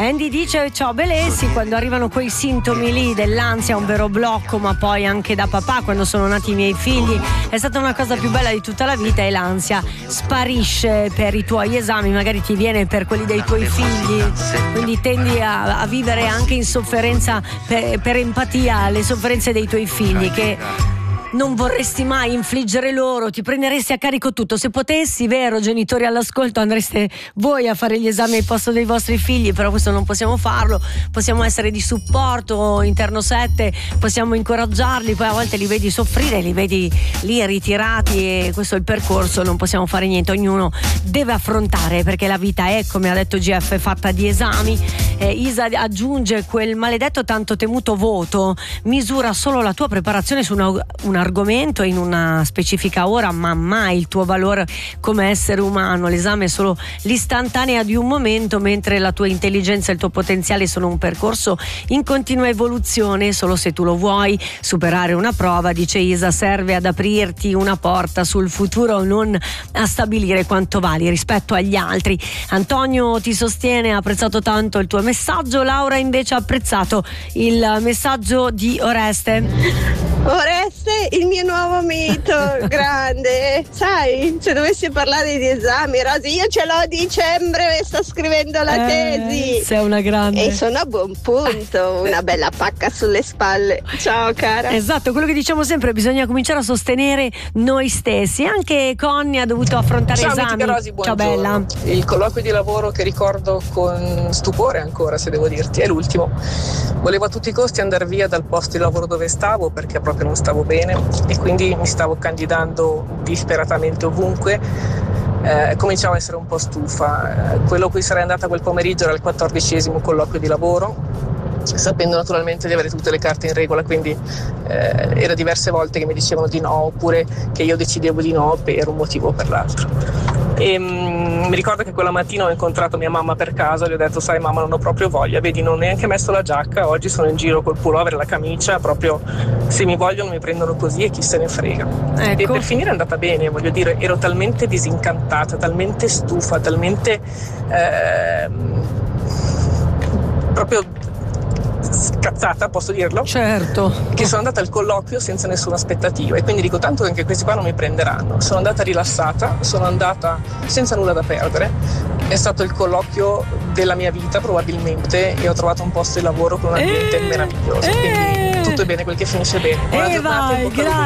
Andy dice: ciao Belessi, quando arrivano quei sintomi lì dell'ansia, un vero blocco, ma poi anche da papà quando sono nati i miei figli, è stata una cosa più bella di tutta la vita, e l'ansia sparisce per i tuoi esami, magari ti viene per quelli dei tuoi figli, quindi tendi a vivere anche in sofferenza per empatia le sofferenze dei tuoi figli, che non vorresti mai infliggere loro, ti prenderesti a carico tutto. Se potessi, vero, genitori all'ascolto, andreste voi a fare gli esami al posto dei vostri figli, però questo non possiamo farlo. Possiamo essere di supporto, interno 7, possiamo incoraggiarli, poi a volte li vedi soffrire, li vedi lì ritirati, e questo è il percorso, non possiamo fare niente, ognuno deve affrontare, perché la vita è, come ha detto GF, fatta di esami. Isa aggiunge: quel maledetto tanto temuto voto misura solo la tua preparazione su un argomento in una specifica ora, ma mai il tuo valore come essere umano. L'esame è solo l'istantanea di un momento, mentre la tua intelligenza e il tuo potenziale sono un percorso in continua evoluzione. Solo se tu lo vuoi superare una prova, dice Isa, serve ad aprirti una porta sul futuro, non a stabilire quanto vali rispetto agli altri. Antonio ti sostiene, ha apprezzato tanto il tuo messaggio. Laura invece ha apprezzato il messaggio di Oreste, il mio nuovo mito, grande. Sai, se dovessi parlare di esami, Rosy, io ce l'ho a dicembre e sto scrivendo la tesi. Sei una grande. E sono a buon punto, una bella pacca sulle spalle. Ciao cara. Esatto, quello che diciamo sempre, bisogna cominciare a sostenere noi stessi. Anche Conny ha dovuto affrontare esami. Rosy, ciao bella. Il colloquio di lavoro che ricordo con stupore ancora, se devo dirti, è l'ultimo. Volevo a tutti i costi andare via dal posto di lavoro dove stavo, perché proprio non stavo bene, e quindi mi stavo candidando disperatamente ovunque. Cominciavo a essere un po' stufa. Quello a cui sarei andata quel pomeriggio era il 14° colloquio di lavoro, sapendo naturalmente di avere tutte le carte in regola, quindi era diverse volte che mi dicevano di no, oppure che io decidevo di no per un motivo o per l'altro. E mi ricordo che quella mattina ho incontrato mia mamma per caso, gli ho detto: sai mamma, non ho proprio voglia, vedi, non ho neanche messo la giacca, oggi sono in giro col pullover e la camicia, proprio se mi vogliono mi prendono così e chi se ne frega. Ecco. E per finire è andata bene, voglio dire, ero talmente disincantata, talmente stufa, talmente proprio scazzata, posso dirlo? Certo. Che sono andata al colloquio senza nessuna aspettativa, e quindi dico: tanto che anche questi qua non mi prenderanno. Sono andata rilassata, sono andata senza nulla da perdere. È stato il colloquio della mia vita probabilmente, e ho trovato un posto di lavoro con un ambiente meraviglioso, quindi tutto è bene quel che finisce bene. Buona giornata.